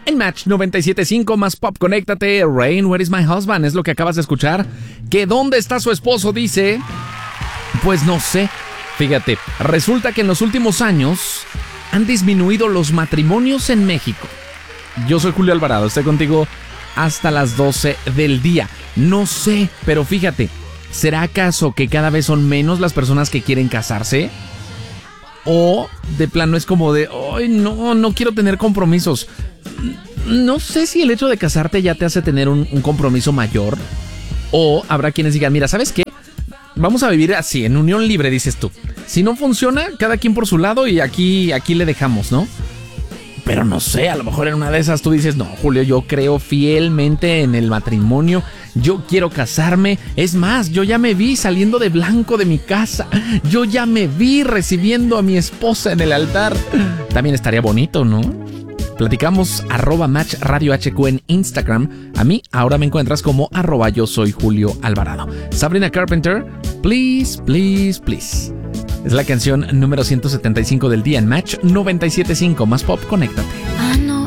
En Match 97.5 más pop, conéctate. Rain, where is my husband? Es lo que acabas de escuchar. ¿Que dónde está su esposo? Dice. Pues no sé. Fíjate, resulta que en los últimos años han disminuido los matrimonios en México. Yo soy Julio Alvarado, estoy contigo hasta las 12 del día. No sé, pero fíjate, ¿será acaso que cada vez son menos las personas que quieren casarse? O de plano es como de, ay, no quiero tener compromisos. No sé si el hecho de casarte ya te hace tener un compromiso mayor. O habrá quienes digan, mira, ¿sabes qué? Vamos a vivir así, en unión libre, dices tú. Si no funciona, cada quien por su lado y aquí le dejamos, ¿no? Pero no sé, a lo mejor en una de esas tú dices, no, Julio, yo creo fielmente en el matrimonio, yo quiero casarme. Es más, yo ya me vi saliendo de blanco de mi casa, yo ya me vi recibiendo a mi esposa en el altar. También estaría bonito, ¿no? Platicamos @Match Radio HQ en Instagram. A mí ahora me encuentras como @yo soy Julio Alvarado. Sabrina Carpenter, Please, Please, Please. Es la canción número 175 del día en Match 97.5 más pop, conéctate.